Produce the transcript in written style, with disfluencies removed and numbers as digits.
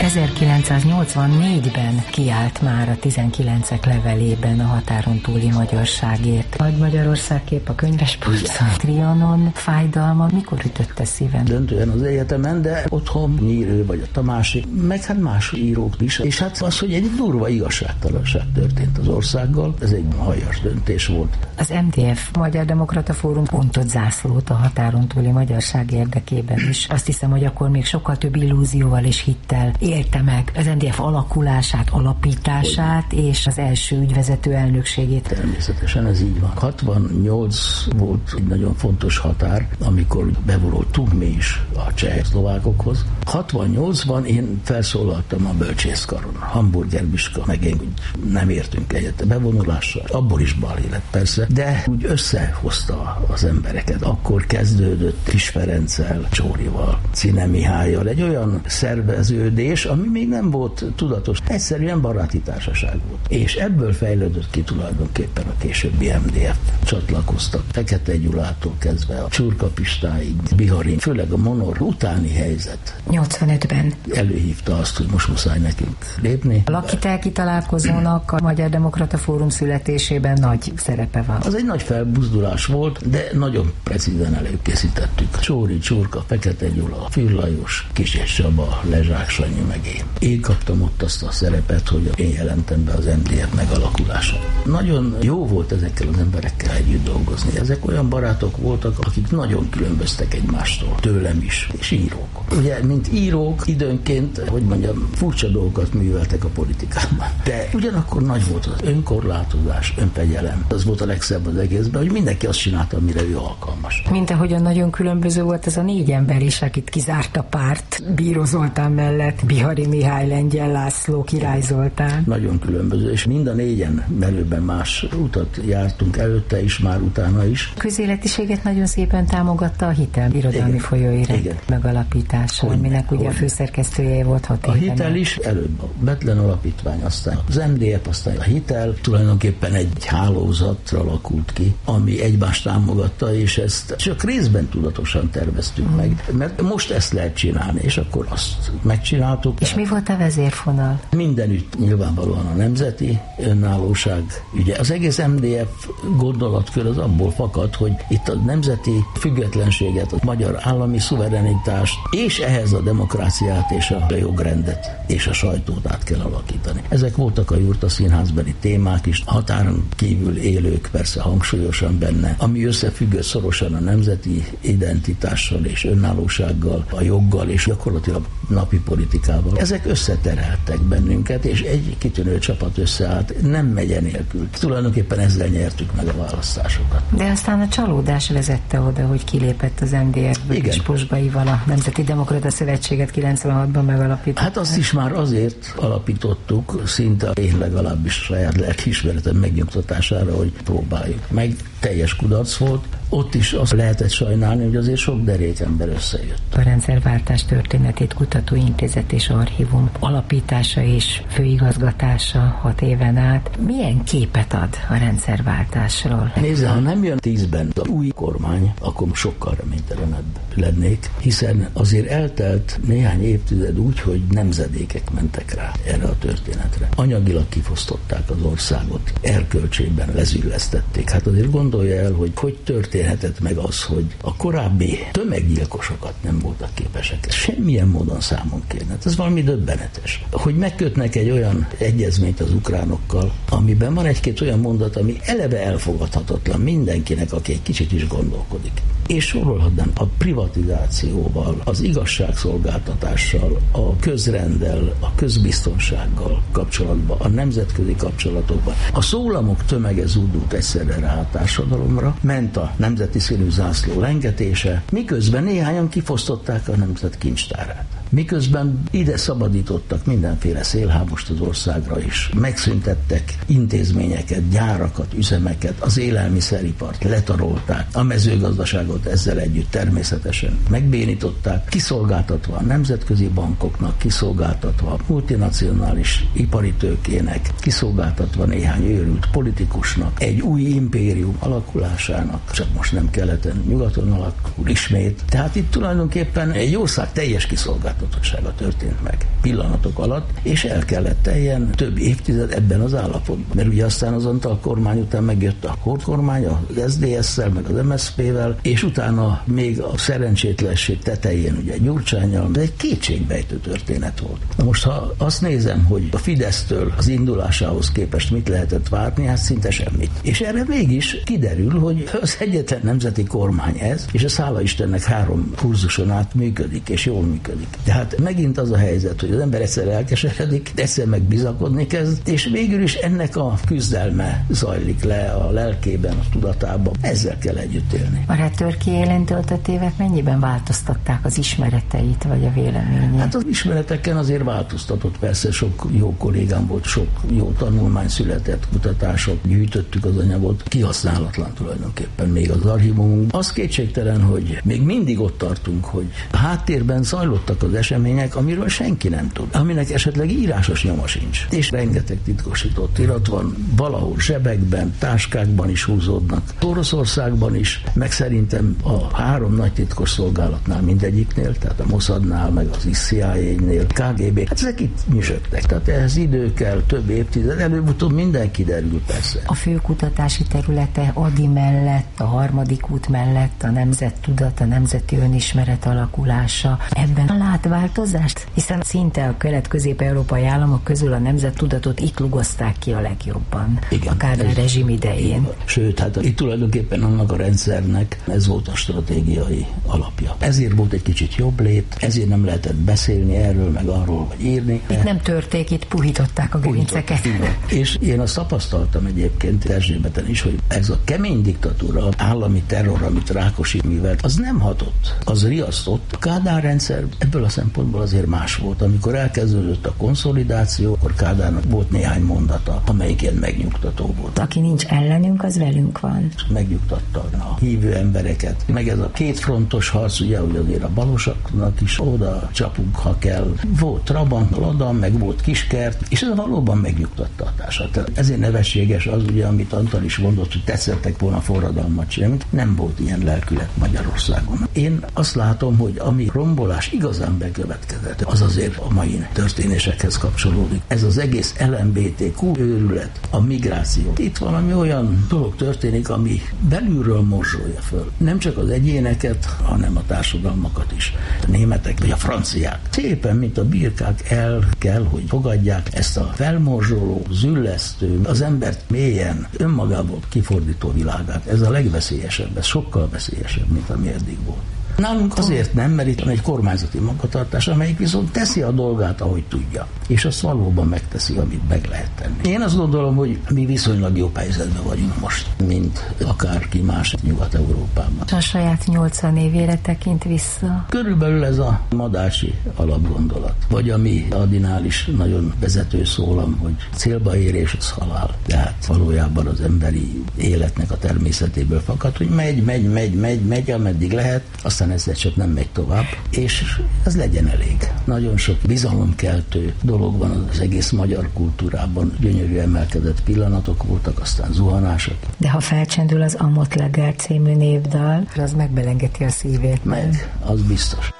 1984-ben kiállt már a 19-ek levelében a határon túli magyarságért. Nagy Magyarország kép, a könyvespolcon, Trianon, Fájdalma, mikor ütötte szíven? Döntően az egyetemen, de otthon Nyírő vagy a Tamási, meg hát más írók is. És hát az, hogy egy durva igazságtalanság történt az országgal, ez egy aljas döntés volt. Az MDF, Magyar Demokrata Fórum pontot zászlót a határon túli magyarság érdekében is. Azt hiszem, hogy akkor még sokkal több illúzióval és hittel élte meg az MDF alakulását, alapítását és az első ügyvezető elnökségét. Természetesen ez így van. 68 volt egy nagyon fontos határ, amikor bevonultunk mi is a csehszlovákokhoz. 68-ban én felszólaltam a bölcsészkaron. Hamburger-Biska, meg én úgy nem értünk egyet a bevonulással. Abból is balhé lett persze, de úgy összehozta az embereket. Akkor kezdődött Kis Ferenccel, Csórival, Czine Mihállyal egy olyan szerveződés, ami még nem volt tudatos. Egyszerűen baráti társaság volt. És ebből fejlődött ki tulajdonképpen a későbbi MDF. Csatlakoztak Fekete Gyulától kezdve a Csurka Pistáig, Biharin, főleg a Monor utáni helyzet. 85-ben előhívta azt, hogy most muszáj nekünk lépni. A lakitelki találkozónak a Magyar Demokrata Fórum születésében nagy szerepe van. Az egy nagy felbuzdulás volt, de nagyon precízen előkészítettük. Csóri, Csurka, Fekete Gyula, Fürr Lajos, Kis Csaba, Lezsák Sanyi meg én. Én kaptam ott azt a szerepet, hogy én jelentem be az MDF megalakulását. Nagyon jó volt ezekkel az emberekkel együtt dolgozni. Ezek olyan barátok voltak, akik nagyon különböztek egymástól, tőlem is, és írók. Ugye, mint írók időnként, hogy mondjam, furcsa dolgokat műveltek a politikában. De ugyanakkor nagy volt az önkorlátozás, önfegyelem. Az volt a legszebb az egészben, hogy mindenki azt csinálta, amire ő alkalmas. Mint ahogyan nagyon különböző volt ez a 4 ember is, akit kizárt a párt, Bíró Zoltán mellett, Bihari Mihály, Lengyel László, Király Zoltán. Nagyon különböző, és mind a 4-en merőben más utat jártunk előtte is, már utána is. A közéletiséget nagyon szépen támogatta a Hitel irodalmi folyóirat megalapítása, aminek ugye a főszerkesztője volt 6 éven. A Hitel is előbb a Bethlen Alapítvány, aztán az MDF, aztán a Hitel, tulajdonképpen egy hálózatra alakult ki, ami egymást támogatta, és ezt csak részben tudatosan terveztük meg, mert most ezt lehet csinálni, és akkor azt megcsináltuk. És mi volt a vezérfonal? Mindenütt nyilvánvalóan a nemzeti önállóság. Ugye az egész MDF gondolatkör az abból fakad, hogy itt a nemzeti függetlenséget, a magyar állami szuverenitást, és ehhez a demokráciát és a jogrendet és a sajtót át kell alakítani. Ezek voltak a Jurta Színházbeli témák is, határon kívül élők persze hangsúlyosan benne, ami összefüggött szorosan a nemzeti identitással és önállósággal, a joggal és gyakorlatilag napi politikával. Ezek összetereltek bennünket, és egy kitűnő csapat összeállt, nem megye nélkül. Tulajdonképpen ezzel nyertük meg a választásokat. De aztán a csalódás vezette oda, hogy kilépett az MDF-ből, és Posgaival a Nemzeti Demokrata Szövetséget 96-ban megalapított. Hát azt is már azért alapítottuk, szinte én legalábbis saját lelkiismeretem megnyugtatására, hogy próbáljuk meg. Teljes kudarc volt. Ott is azt lehetett sajnálni, hogy azért sok derék ember összejött. A Rendszerváltás Történetét Kutató Intézet és Archívum alapítása és főigazgatása 6 éven át. Milyen képet ad a rendszerváltásról? Nézd, ha nem jön 10-ben az új kormány, akkor sokkal reménytelenebb lennék, hiszen azért eltelt néhány évtized úgy, hogy nemzedékek mentek rá erre a történetre. Anyagilag kifosztották az országot, erkölcsében lezüllesztették. Hát azért gondolja el, hogy történhetett meg az, hogy a korábbi tömeggyilkosokat nem voltak képesek semmilyen módon számon kérni. Ez valami döbbenetes. Hogy megkötnek egy olyan egyezményt az ukránokkal, amiben van egy-két olyan mondat, ami eleve elfogadhatatlan mindenkinek, aki egy kicsit is gondolkodik. És sorolhatnám a privatizációval, az igazságszolgáltatással, a közrenddel, a közbiztonsággal kapcsolatban, a nemzetközi kapcsolatokban. A szólamok tömege zúdult egyszerre rá a társadalomra, ment a nemzeti színű zászló lengetése, miközben néhányan kifosztották a nemzet kincstárát. Miközben ide szabadítottak mindenféle szélhámost az országra is. Megszüntettek intézményeket, gyárakat, üzemeket, az élelmiszeripart letarolták, a mezőgazdaságot ezzel együtt természetesen megbénították, kiszolgáltatva a nemzetközi bankoknak, kiszolgáltatva a multinacionális ipari tőkének, kiszolgáltatva néhány őrült politikusnak, egy új impérium alakulásának, csak most nem keleten, nyugaton alakul ismét. Tehát itt tulajdonképpen egy ország teljes kiszolgáltatása látogatottsága történt meg pillanatok alatt, és el kellett teljen több évtized ebben az állapotban. Mert ugye aztán az Antal kormány után megjött a Horthy kormány, az SZDSZ-szel, meg az MSZP-vel, és utána még a szerencsétlenség tetején ugye Gyurcsánnyal, de egy kétségbejtő történet volt. Na most, ha azt nézem, hogy a Fidesztől az indulásához képest mit lehetett várni, hát szinte semmit. És erre mégis kiderül, hogy az egyetlen nemzeti kormány ez, és a hála Istennek 3 kurzuson át működik, és jól működik. Tehát megint az a helyzet, hogy az ember egyszer elkeseredik, egyszer meg bizakodni kezd, és végül is ennek a küzdelme zajlik le a lelkében, a tudatában. Ezzel kell együtt élni. A Törki élen töltött évek mennyiben változtatták az ismereteit, vagy a véleményét? Hát az ismereteken azért változtatott, persze sok jó kollégám volt, sok jó tanulmány született, kutatások, gyűjtöttük az anyagot, kihasználatlan tulajdonképpen még az archívumunk. Az kétségtelen, hogy még mindig ott tartunk, hogy a háttérben zajlottak az események, amiről senki nem tud, aminek esetleg írásos nyoma sincs. És rengeteg titkosított irat van, valahol zsebekben, táskákban is húzódnak, Oroszországban is, meg szerintem a 3 nagy titkos szolgálatnál mindegyiknél, tehát a Mossadnál, meg az CIA-nél, KGB, hát ezek itt nyüzsögtek. Tehát ehhez idő kell, több évtized, előbb-utóbb minden kiderül persze. A fő kutatási területe Ady mellett, a harmadik út mellett a nemzettudat, a nemzeti önismeret alakulása. Ebben lát változást? Hiszen szinte a kelet-közép-európai államok közül a nemzettudatot itt lugozták ki a legjobban. Igen, a Kádár rezsim idején. Sőt, hát itt tulajdonképpen annak a rendszernek ez volt a stratégiai alapja. Ezért volt egy kicsit jobb lét, ezért nem lehetett beszélni erről, meg arról, vagy írni. Itt nem törték, itt puhították a gerinceket. És én azt tapasztaltam egyébként Erzsébeten is, hogy ez a kemény diktatúra, állami terror, amit Rákosi művelt, az nem hatott, az riasztott. A Kádár rendszer ebből a szempontból azért más volt. Amikor elkezdődött a konszolidáció, akkor Kádárnak volt néhány mondata, amelyik ilyen megnyugtató volt. Aki nincs ellenünk, az velünk van. Megnyugtatta a hívő embereket. Meg ez a kétfrontos harc, ugye, hogy azért a balosaknak is oda csapunk, ha kell. Volt Trabant, Ladam, meg volt Kiskert, és ez valóban megnyugtatta a társat. Ezért nevetséges az, ugye, amit Antal is mondott, hogy tetszettek volna forradalmat csinálni. Nem volt ilyen lelkület Magyarországon. Én azt látom, hogy ami rombolás igazán bekövetkezett, az azért a mai történésekhez kapcsolódik. Ez az egész LMBTQ őrület, a migráció. Itt valami olyan dolog történik, ami belülről morzsolja föl. Nem csak az egyéneket, hanem a társadalmakat is. A németek vagy a franciák. Szépen, mint a birkák el kell, hogy fogadják ezt a felmorzsoló, züllesztő, az embert mélyen önmagából kifordító világát. Ez a legveszélyesebb, ez sokkal veszélyesebb, mint ami eddig volt. Nálunk azért nem, mert itt van egy kormányzati magatartás, amelyik viszont teszi a dolgát, ahogy tudja. És azt valóban megteszi, amit meg lehet tenni. Én azt gondolom, hogy mi viszonylag jobb helyzetben vagyunk most, mint akárki más Nyugat-Európában. A saját 80 évére tekint vissza? Körülbelül ez a Madácsi alapgondolat. Vagy ami Adinál is nagyon vezető szólam, hogy célba érés az halál. Tehát valójában az emberi életnek a természetéből fakad, hogy megy, ameddig lehet, aztán ezzel csak nem megy tovább, és ez legyen elég. Nagyon sok bizalomkeltő dolog van az egész magyar kultúrában, gyönyörű emelkedett pillanatok voltak, aztán zuhanások. De ha felcsendül az Amott Leger című névdal, az megbelengeti a szívét. Meg, az biztos.